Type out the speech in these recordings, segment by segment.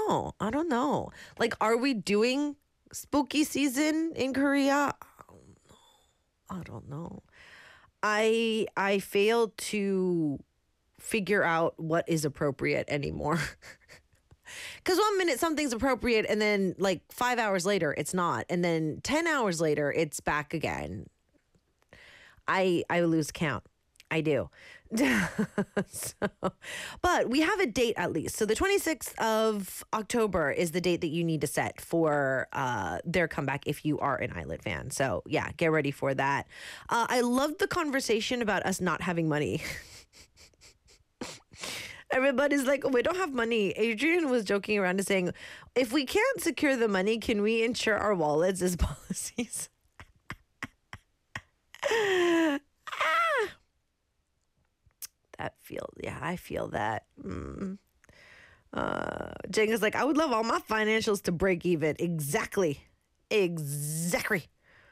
know. I don't know. Like, are we doing spooky season in Korea? I don't know. I fail to figure out what is appropriate anymore. Because one minute something's appropriate, and then like 5 hours later, it's not, and then 10 hours later, it's back again. I lose count. I do. So, but we have a date at least. So the 26th of October is the date that you need to set for their comeback if you are an Islet fan. So yeah, get ready for that. I loved the conversation about us not having money. Everybody's like, oh, we don't have money. Adrian was joking around and saying, if we can't secure the money, can we insure our wallets as policies? I feel that. Jenga's like, I would love all my financials to break even. Exactly. Exactly.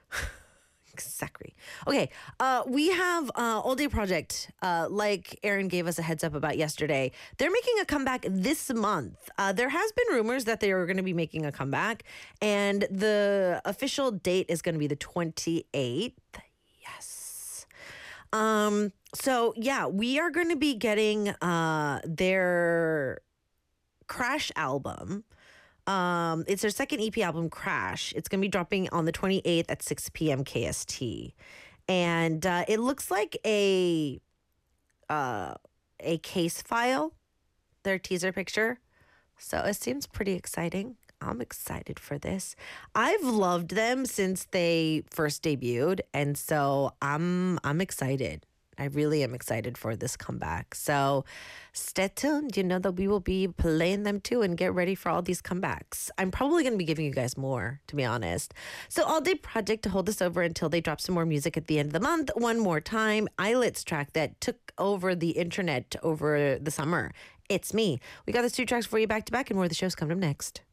Okay, we have All Day Project, like Aaron gave us a heads up about yesterday. They're making a comeback this month. There has been rumors that they are going to be making a comeback, and the official date is going to be the 28th. Yes. So yeah, we are going to be getting their Crash album. It's their second EP album, Crash. It's going to be dropping on the 28th at 6 p.m. KST. And it looks like a case file, their teaser picture. So it seems pretty exciting. I'm excited for this. I've loved them since they first debuted, and so I'm excited. I really am excited for this comeback. So stay tuned. You know that we will be playing them too, and get ready for all these comebacks. I'm probably going to be giving you guys more, to be honest. So All Day Project to hold us over until they drop some more music at the end of the month. One more time, Islet's track that took over the internet over the summer. It's Me. We got those two tracks for you back to back, and more of the show's coming up next.